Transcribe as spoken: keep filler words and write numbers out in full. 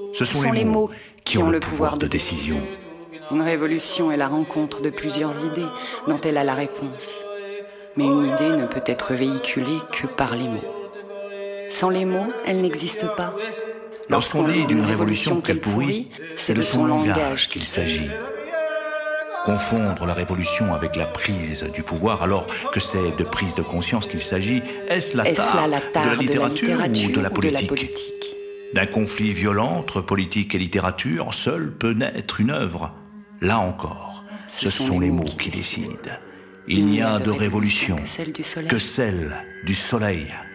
Ce sont, sont les mots qui ont le pouvoir de décision. Une révolution est la rencontre de plusieurs idées dont elle a la réponse. Mais une idée ne peut être véhiculée que par les mots. Sans les mots, elle n'existe pas. Lorsqu'on dit d'une révolution qu'elle pourrit, c'est de son langage qu'il s'agit. Confondre la révolution avec la prise du pouvoir, alors que c'est de prise de conscience qu'il s'agit, est-ce la tare de la littérature ou de la politique ? D'un conflit violent entre politique et littérature, seule peut naître une œuvre. Là encore, ce sont les mots qui décident. Il n'y a de révolution que celle du soleil.